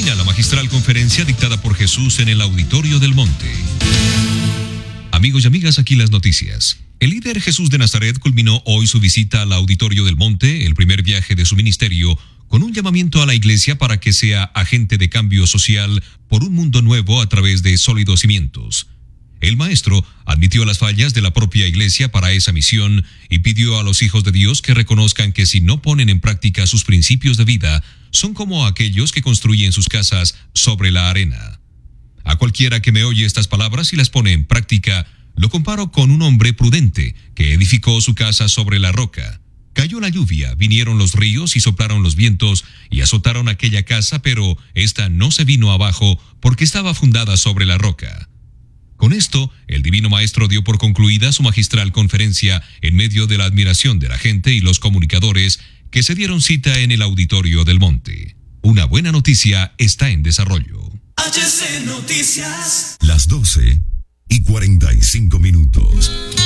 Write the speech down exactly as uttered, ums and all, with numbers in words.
Culmina la magistral conferencia dictada por Jesús en el Auditorio del Monte. Amigos y amigas, aquí las noticias. El líder Jesús de Nazaret culminó hoy su visita al Auditorio del Monte, el primer viaje de su ministerio, con un llamamiento a la iglesia para que sea agente de cambio social por un mundo nuevo a través de sólidos cimientos. El maestro admitió las fallas de la propia iglesia para esa misión y pidió a los hijos de Dios que reconozcan que si no ponen en práctica sus principios de vida, son como aquellos que construyen sus casas sobre la arena. A cualquiera que me oye estas palabras y las pone en práctica, lo comparo con un hombre prudente que edificó su casa sobre la roca. Cayó la lluvia, vinieron los ríos y soplaron los vientos y azotaron aquella casa, pero ésta no se vino abajo porque estaba fundada sobre la roca. Con esto, el Divino Maestro dio por concluida su magistral conferencia en medio de la admiración de la gente y los comunicadores que se dieron cita en el Auditorio del Monte. Una buena noticia está en desarrollo. H C Noticias. Las doce y cuarenta y cinco minutos.